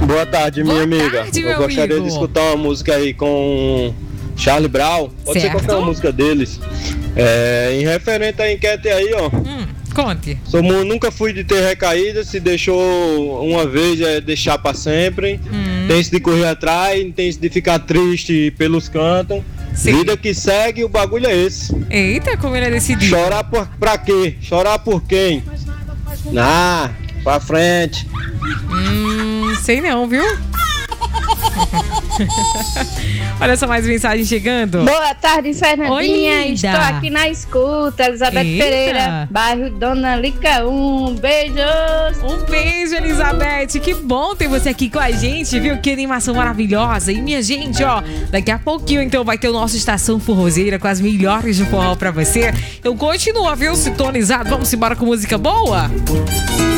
Boa tarde, minha amiga. Tarde, Eu gostaria de escutar uma música aí com Charlie Brown. Pode ser qualquer uma música deles. Em referente à enquete aí, ó. Conte. Nunca fui de ter recaída. Se deixou uma vez, é deixar pra sempre. Tem isso de correr atrás, tem isso de ficar triste pelos cantos. Sim. Vida que segue, o bagulho é esse. Eita, como ele é decidido. Chorar pra quê? Chorar por quem? Pra frente. Sei não, viu? Olha só mais mensagem chegando. Boa tarde, Fernandinha. Oi, estou aqui na escuta. Elizabeth Pereira, bairro Dona Lica 1. Beijos. Um beijo, Elizabeth. Que bom ter você aqui com a gente, viu? Que animação maravilhosa. E minha gente, ó, daqui a pouquinho então vai ter o nosso Estação Forrozeira com as melhores do forró pra você. Eu continuo, viu? Sintonizado. Vamos embora com música boa?